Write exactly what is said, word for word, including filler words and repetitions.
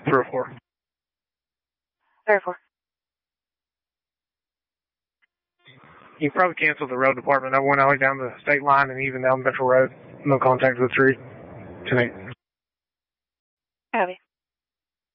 three oh four. three oh four. You can probably cancel the road department. I went all the way down the state line and even down Metro Road. No contact with the tree. ten eight. Copy.